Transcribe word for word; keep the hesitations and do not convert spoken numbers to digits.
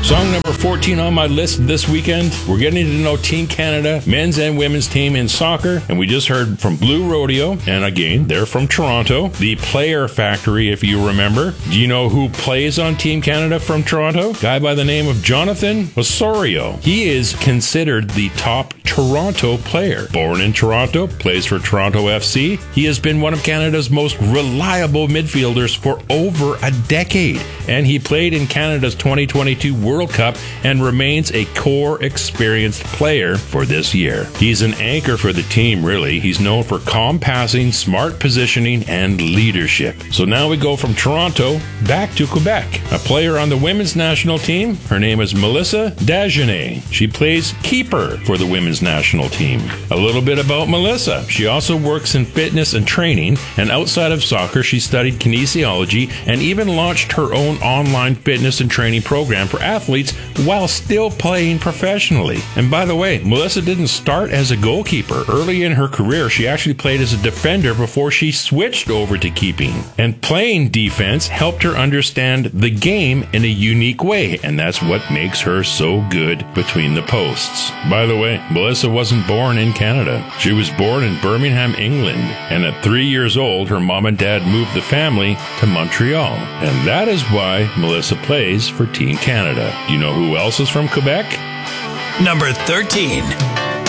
Song number fourteen on my list this weekend. We're getting to know Team Canada, men's and women's team in soccer, and we just heard from Blue Rodeo, and again, they're from Toronto. The Player Factory, if you remember. Do you know who plays on Team Canada from Toronto? Guy by the name of Jonathan Osorio. He is considered the top Toronto player. Born in Toronto, plays for Toronto F C. He has been one of Canada's most reliable midfielders for over a decade, and he played in Canada's twenty twenty-two World Cup and remains a core experienced player for this year. He's an anchor for the team, really. He's known for calm passing, smart positioning, and leadership. So now we go from Toronto back to Quebec. A player on the women's national team, her name is Melissa Dagenet. She plays keeper for the women's national team. A little bit about Melissa. She also works in fitness and training, and outside of soccer, she studied kinesiology and even launched her own online fitness and training program for athletes while still playing professionally. And by the way, Melissa didn't start as a goalkeeper. Early in her career, she actually played as a defender before she switched over to keeping. And playing defense helped her understand the game in a unique way, and that's what makes her so good between the posts. By the way, Melissa wasn't born in Canada. She was born in Birmingham, England, and at three years old, her mom and dad moved the family to Montreal. And that is why Melissa plays for Team Canada. Do you know who else is from Quebec? Number thirteen.